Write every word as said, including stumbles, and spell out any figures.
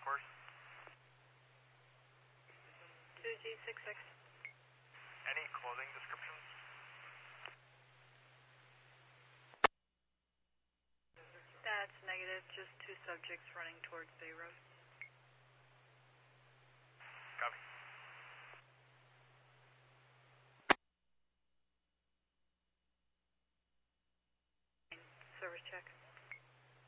course. two G six six. Any clothing descriptions? That's negative, just two subjects running towards Bay Road. Copy. Service check.